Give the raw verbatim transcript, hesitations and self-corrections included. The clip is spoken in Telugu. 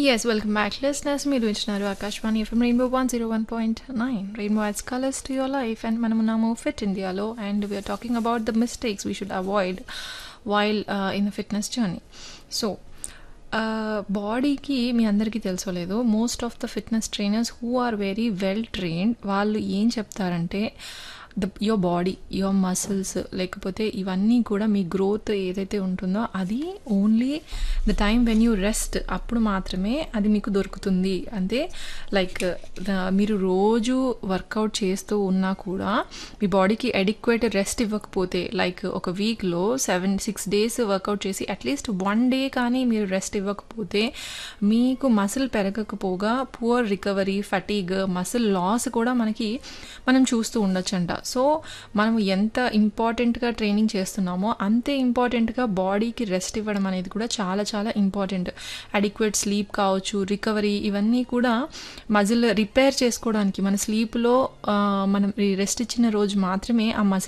Yes, welcome back, listeners. మీరు వింటున్నారు Akashvani FM rainbow one zero one point nine rainbow ads colours to your life and మనము నాము ఫిట్ ఇండియాలో and we are talking about the mistakes we should avoid while in the fitness journey. So బాడీకి మీ అందరికీ తెలుసోలేదు, most of the fitness trainers who are very well trained వాళ్ళు ఏం చెప్తారంటే the your body, your muscles, లేకపోతే ఇవన్నీ కూడా మీ గ్రోత్ ఏదైతే ఉంటుందో అది only the time when you rest, అప్పుడు మాత్రమే అది మీకు దొరుకుతుంది. అంటే లైక్ మీరు రోజు వర్కౌట్ చేస్తూ ఉన్నా కూడా మీ బాడీకి అడిక్వేట్ రెస్ట్ ఇవ్వకపోతే, లైక్ ఒక వీక్లో సెవెన్ సిక్స్ డేస్ వర్కౌట్ చేసి అట్లీస్ట్ వన్ డే కానీ మీరు రెస్ట్ ఇవ్వకపోతే మీకు muscle పెరగకపోగా poor recovery, fatigue, muscle loss కూడా మనకి మనం చూస్తూ ఉండొచ్చంట. సో మనం ఎంత ఇంపార్టెంట్గా ట్రైనింగ్ చేస్తున్నామో అంతే ఇంపార్టెంట్గా బాడీకి రెస్ట్ ఇవ్వడం అనేది కూడా చాలా చాలా ఇంపార్టెంట్. అడిక్వేట్ స్లీప్ కావచ్చు, రికవరీ, ఇవన్నీ కూడా మజిల్ రిపేర్ చేసుకోవడానికి మన స్లీప్లో మనం రెస్ట్ ఇచ్చిన రోజు మాత్రమే ఆ మజిల్